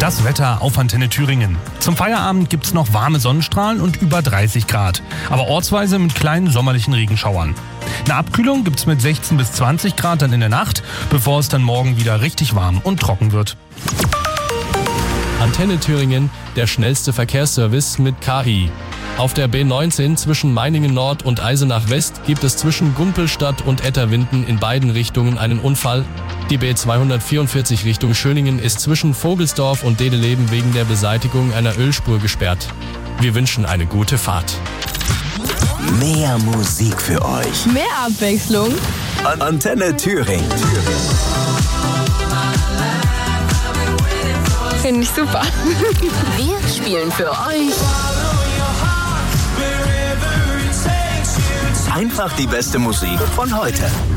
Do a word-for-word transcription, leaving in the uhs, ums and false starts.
Das Wetter auf Antenne Thüringen. Zum Feierabend gibt's noch warme Sonnenstrahlen und über dreißig Grad. Aber ortsweise mit kleinen sommerlichen Regenschauern. Eine Abkühlung gibt's mit sechzehn bis zwanzig Grad dann in der Nacht, bevor es dann morgen wieder richtig warm und trocken wird. Antenne Thüringen, der schnellste Verkehrsservice mit K I. Auf der B neunzehn zwischen Meiningen Nord und Eisenach West gibt es zwischen Gumpelstadt und Etterwinden in beiden Richtungen einen Unfall. Die B zweihundertvierundvierzig Richtung Schöningen ist zwischen Vogelsdorf und Dedeleben wegen der Beseitigung einer Ölspur gesperrt. Wir wünschen eine gute Fahrt. Mehr Musik für euch. Mehr Abwechslung. An Antenne Thüringen. Finde ich super. Wir spielen für euch Einfach die beste Musik von heute.